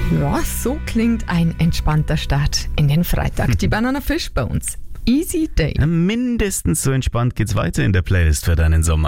Ja, so klingt ein entspannter Start in den Freitag. Die Banana Fish bei uns. Easy Day. Mindestens so entspannt geht's weiter in der Playlist für deinen Sommer.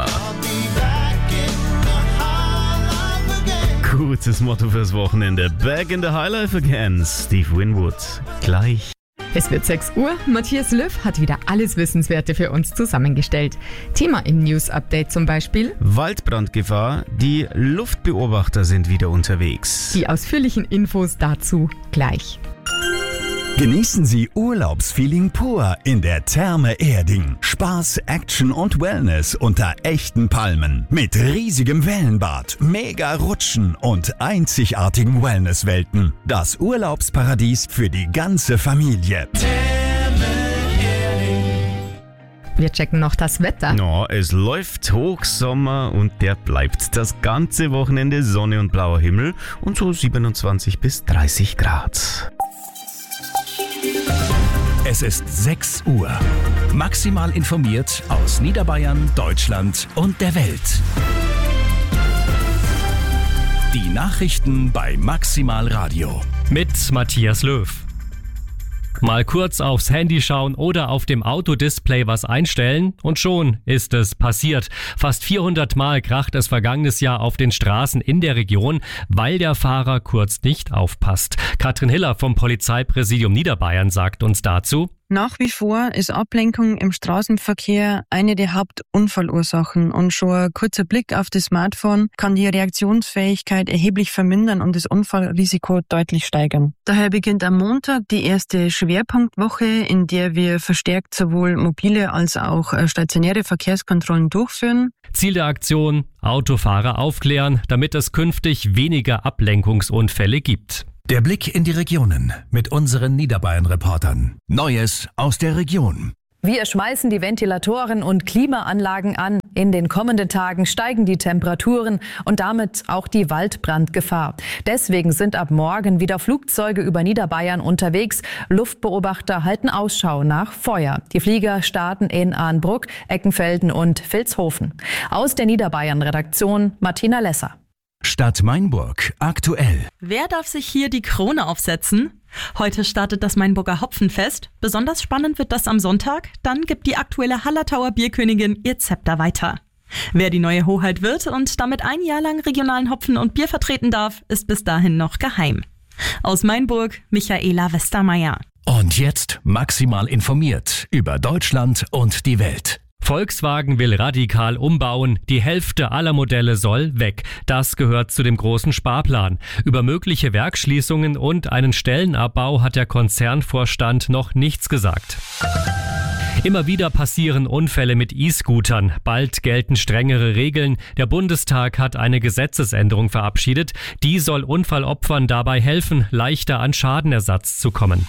Gutes Motto fürs Wochenende. Back in the High Life again. Steve Winwood. Gleich. Es wird 6 Uhr. Matthias Löw hat wieder alles Wissenswerte für uns zusammengestellt. Thema im News-Update zum Beispiel: Waldbrandgefahr. Die Luftbeobachter sind wieder unterwegs. Die ausführlichen Infos dazu gleich. Genießen Sie Urlaubsfeeling pur in der Therme Erding. Spaß, Action und Wellness unter echten Palmen. Mit riesigem Wellenbad, mega Rutschen und einzigartigen Wellnesswelten. Das Urlaubsparadies für die ganze Familie. Wir checken noch das Wetter. Ja, es läuft Hochsommer und der bleibt das ganze Wochenende. Sonne und blauer Himmel und so 27 bis 30 Grad. Es ist 6 Uhr. Maximal informiert aus Niederbayern, Deutschland und der Welt. Die Nachrichten bei Maximal Radio. Mit Matthias Löw. Mal kurz aufs Handy schauen oder auf dem Autodisplay was einstellen und schon ist es passiert. Fast 400 Mal kracht es vergangenes Jahr auf den Straßen in der Region, weil der Fahrer kurz nicht aufpasst. Katrin Hiller vom Polizeipräsidium Niederbayern sagt uns dazu: Nach wie vor ist Ablenkung im Straßenverkehr eine der Hauptunfallursachen und schon ein kurzer Blick auf das Smartphone kann die Reaktionsfähigkeit erheblich vermindern und das Unfallrisiko deutlich steigern. Daher beginnt am Montag die erste Schwerpunktwoche, in der wir verstärkt sowohl mobile als auch stationäre Verkehrskontrollen durchführen. Ziel der Aktion: Autofahrer aufklären, damit es künftig weniger Ablenkungsunfälle gibt. Der Blick in die Regionen mit unseren Niederbayern-Reportern. Neues aus der Region. Wir schmeißen die Ventilatoren und Klimaanlagen an. In den kommenden Tagen steigen die Temperaturen und damit auch die Waldbrandgefahr. Deswegen sind ab morgen wieder Flugzeuge über Niederbayern unterwegs. Luftbeobachter halten Ausschau nach Feuer. Die Flieger starten in Arnbruck, Eckenfelden und Vilshofen. Aus der Niederbayern-Redaktion Martina Lesser. Stadt Mainburg aktuell. Wer darf sich hier die Krone aufsetzen? Heute startet das Mainburger Hopfenfest. Besonders spannend wird das am Sonntag. Dann gibt die aktuelle Hallertauer Bierkönigin ihr Zepter weiter. Wer die neue Hoheit wird und damit ein Jahr lang regionalen Hopfen und Bier vertreten darf, ist bis dahin noch geheim. Aus Mainburg, Michaela Westermeier. Und jetzt maximal informiert über Deutschland und die Welt. Volkswagen will radikal umbauen. Die Hälfte aller Modelle soll weg. Das gehört zu dem großen Sparplan. Über mögliche Werksschließungen und einen Stellenabbau hat der Konzernvorstand noch nichts gesagt. Immer wieder passieren Unfälle mit E-Scootern. Bald gelten strengere Regeln. Der Bundestag hat eine Gesetzesänderung verabschiedet. Die soll Unfallopfern dabei helfen, leichter an Schadenersatz zu kommen.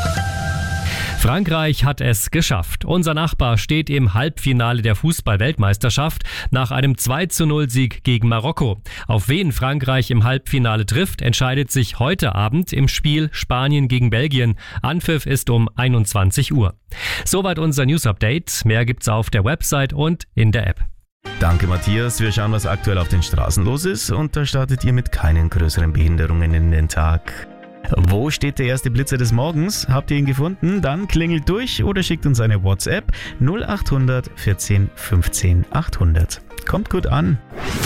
Frankreich hat es geschafft. Unser Nachbar steht im Halbfinale der Fußball-Weltmeisterschaft nach einem 2:0-Sieg gegen Marokko. Auf wen Frankreich im Halbfinale trifft, entscheidet sich heute Abend im Spiel Spanien gegen Belgien. Anpfiff ist um 21 Uhr. Soweit unser News-Update. Mehr gibt's auf der Website und in der App. Danke Matthias. Wir schauen, was aktuell auf den Straßen los ist und da startet ihr mit keinen größeren Behinderungen in den Tag. Wo steht der erste Blitzer des Morgens? Habt ihr ihn gefunden? Dann klingelt durch oder schickt uns eine WhatsApp 0800 14 15 800. Kommt gut an.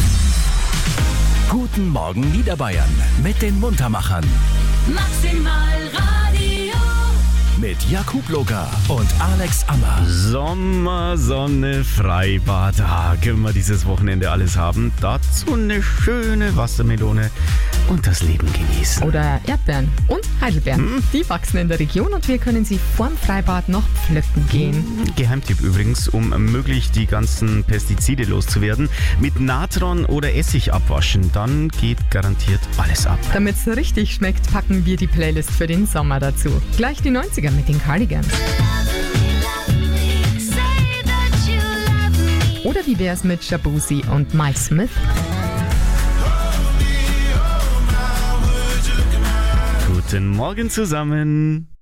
Guten Morgen Niederbayern mit den Muntermachern. Maximal Radio. Mit Jakub Loga und Alex Ammer. Sommer, Sonne, Freibad. Können wir dieses Wochenende alles haben. Dazu eine schöne Wassermelone und das Leben genießen. Oder Erdbeeren und Heidelbeeren. Die wachsen in der Region und wir können sie vorm Freibad noch pflücken gehen. Geheimtipp übrigens, um möglichst die ganzen Pestizide loszuwerden, mit Natron oder Essig abwaschen. Dann geht garantiert alles ab. Damit es richtig schmeckt, packen wir die Playlist für den Sommer dazu. Gleich die 90er mit den Cardigans. Oder wie wär's mit Shabuzi und Mike Smith? Guten Morgen zusammen.